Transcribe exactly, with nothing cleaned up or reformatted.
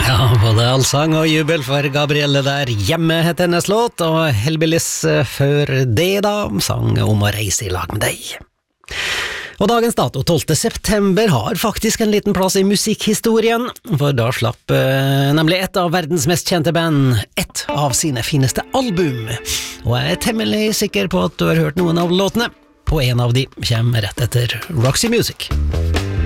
Ja, både allsang og jubel for Gabrielle der. Hjemme heter hennes låt, og Hellbillies før det da, sang om å reise i lag med deg. Og dagens dato, tolvte september, har faktisk en liten plass i musikkhistorien, for da slapp eh, nemlig et av verdens mest kjente band et av sine fineste album. Og jeg er temmelig sikker på at du har hørt noen av låtene, og en av de kommer rett etter Roxy Music.